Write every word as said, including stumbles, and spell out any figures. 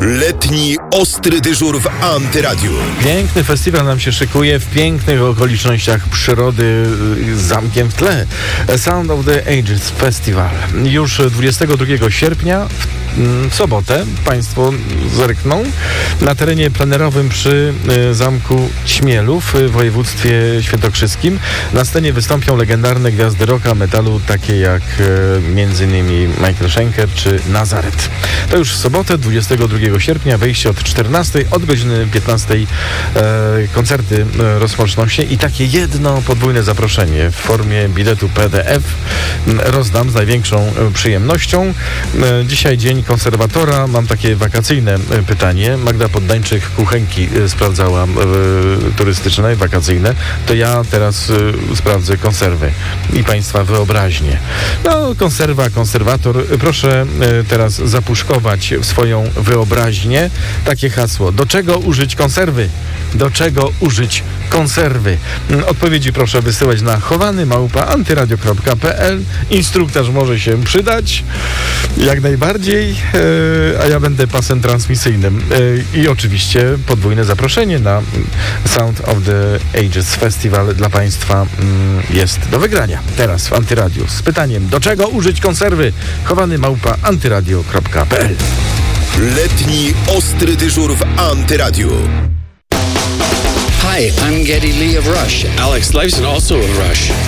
Letni ostry dyżur w Antyradiu. Piękny festiwal nam się szykuje w pięknych okolicznościach przyrody z zamkiem w tle. Sound of the Ages Festival. Już dwudziestego drugiego sierpnia w sobotę Państwo zerkną na terenie plenerowym przy Zamku Ćmielów w województwie świętokrzyskim. Na scenie wystąpią legendarne gwiazdy rocka, metalu, takie jak między innymi Michael Schenker czy Nazaret. To już w sobotę, dwudziestego drugiego sierpnia, wejście od czternastej, od godziny piętnastej e, koncerty e, rozpoczną się i takie jedno podwójne zaproszenie w formie biletu P D F rozdam z największą e, przyjemnością. E, dzisiaj dzień konserwatora. Mam takie wakacyjne e, pytanie. Magda Poddańczyk kuchenki e, sprawdzała e, turystyczne, wakacyjne. To ja teraz e, sprawdzę konserwy i Państwa wyobraźnię. No, konserwa, konserwator. Proszę e, teraz zapuszkować w swoją wyobraźnię takie hasło. Do czego użyć konserwy? Do czego użyć konserwy? Odpowiedzi proszę wysyłać na chowany małpa antyradio kropka p l. Instruktaż może się przydać jak najbardziej, e, a ja będę pasem transmisyjnym. E, I oczywiście podwójne zaproszenie na Sound of the Ages Festival dla Państwa mm, jest do wygrania. Teraz w Antyradiu z pytaniem, do czego użyć konserwy? Chowany małpa antyradio kropka p l. Letni ostry dyżur w Antyradiu. Hi, I'm Geddy Lee of Rush. Alex Lifeson, also of Rush.